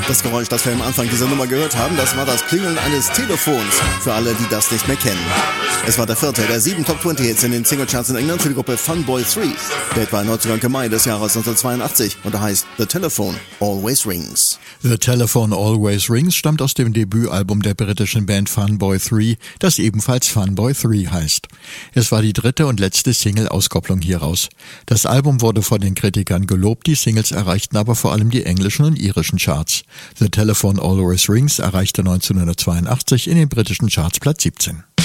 Das Geräusch, das wir am Anfang dieser Nummer gehört haben, das war das Klingeln eines Telefons, für alle, die das nicht mehr kennen. Es war der vierte der 7 Top-20-Hits in den Singlecharts in England für die Gruppe Funboy 3. Der Hit war in Neuseeland im Mai des Jahres 1982 und er heißt The Telephone Always Rings. The Telephone Always Rings stammt aus dem Debütalbum der britischen Band Funboy 3, das ebenfalls Funboy 3 heißt. Es war die dritte und letzte Single-Auskopplung hieraus. Das Album wurde von den Kritikern gelobt, die Singles erreichten aber vor allem die englischen und irischen Charts. The Telephone Always Rings erreichte 1982 in den britischen Charts Platz 17.